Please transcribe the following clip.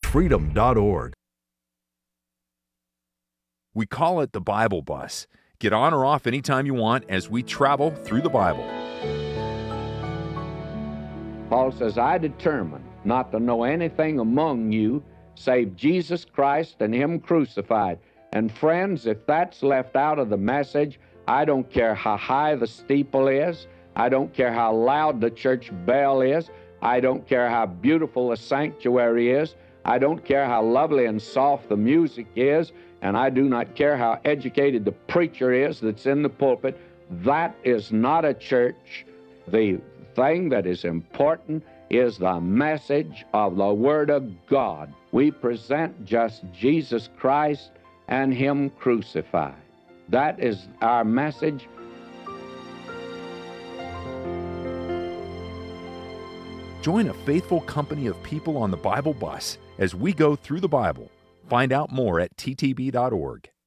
churchfreedom.org. We call it the Bible Bus. Get on or off anytime you want as we travel through the Bible. Paul says, I determined not to know anything among you save Jesus Christ and Him crucified. And friends, if that's left out of the message, I don't care how high the steeple is. I don't care how loud the church bell is. I don't care how beautiful the sanctuary is. I don't care how lovely and soft the music is. And I do not care how educated the preacher is that's in the pulpit. That is not a church. The thing that is important is the message of the Word of God. We present just Jesus Christ and Him crucified. That is our message. Join a faithful company of people on the Bible Bus as we go through the Bible. Find out more at ttb.org.